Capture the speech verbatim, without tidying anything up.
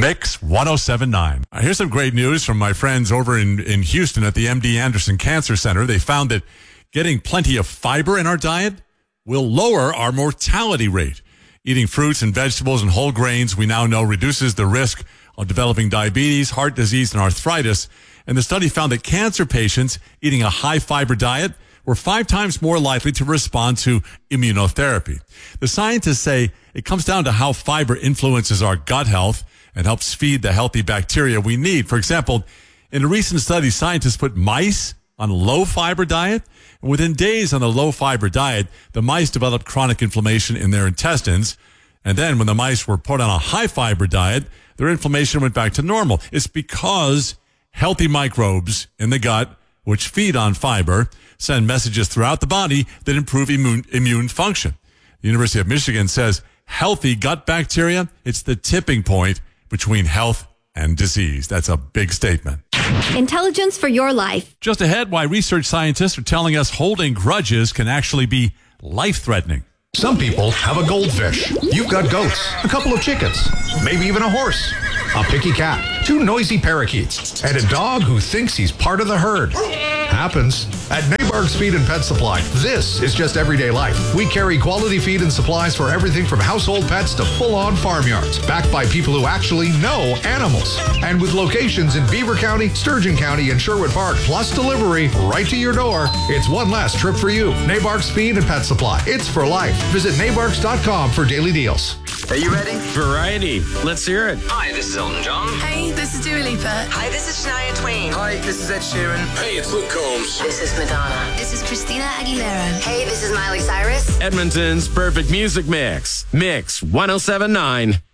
Mix one oh seven point nine. Uh, here's some great news from my friends over in, in Houston at the M D Anderson Cancer Center. They found that getting plenty of fiber in our diet will lower our mortality rate. Eating fruits and vegetables and whole grains, we now know, reduces the risk of developing diabetes, heart disease, and arthritis. And the study found that cancer patients eating a high-fiber diet were five times more likely to respond to immunotherapy. The scientists say it comes down to how fiber influences our gut health and helps feed the healthy bacteria we need. For example, in a recent study, scientists put mice on a low-fiber diet, and within days on a low-fiber diet, the mice developed chronic inflammation in their intestines. And then when the mice were put on a high-fiber diet, their inflammation went back to normal. It's because healthy microbes in the gut, which feed on fiber, send messages throughout the body that improve immune, immune function. The University of Michigan says healthy gut bacteria, it's the tipping point between health and disease. That's a big statement. Intelligence for your life. Just ahead, why research scientists are telling us holding grudges can actually be life-threatening. Some people have a goldfish. You've got goats, a couple of chickens, maybe even a horse, a picky cat, two noisy parakeets, and a dog who thinks he's part of the herd. Happens. At Nabark's Feed and Pet Supply, this is just everyday life. We carry quality feed and supplies for everything from household pets to full-on farmyards, backed by people who actually know animals. And with locations in Beaver County, Sturgeon County, and Sherwood Park, plus delivery right to your door, it's one last trip for you. Nabark's Feed and Pet Supply. It's for life. Visit nabarks dot com for daily deals. Are you ready? Variety. Let's hear it. Hi, this is Elton John. Hey, this is Dua Lipa. Hi, this is Shania Twain. Hi, this is Ed Sheeran. Hey, it's Luke Combs. This is Madonna. This is Christina Aguilera. Hey, this is Miley Cyrus. Edmonton's perfect music mix. Mix one oh seven point nine.